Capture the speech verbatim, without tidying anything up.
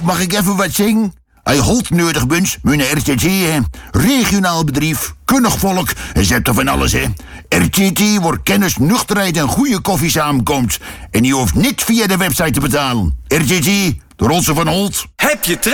Mag ik even wat zingen? Hij Holt nodig bent, mijn R T T, hè. Regionaal bedrijf, kundig volk, en zet er van alles, hè. R T T wordt kennis, nuchterheid en goede koffie samenkomt. En je hoeft niet via de website te betalen. R T T, de Rolse van Holt. Heb je